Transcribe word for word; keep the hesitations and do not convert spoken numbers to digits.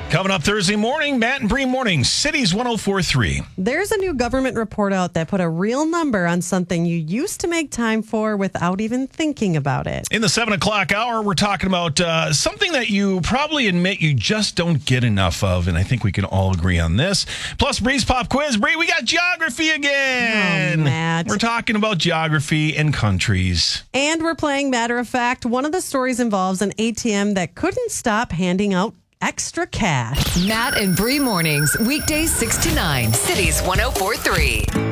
Coming up Thursday morning, Matt and Bree Morning, Cities one oh four point three. There's a new government report out that put a real number on something you used to make time for without even thinking about it. In the seven o'clock hour, we're talking about uh, something that you probably admit you just don't get enough of, and I think we can all agree on this. Plus, Bree's Pop Quiz. Bree, we got geography again. Oh, Matt. We're talking about geography and countries. And we're playing Matter of Fact. One of the stories involves an A T M that couldn't stop handing out extra cash. Matt and Bree Mornings, weekdays six to nine, Cities one oh four point three.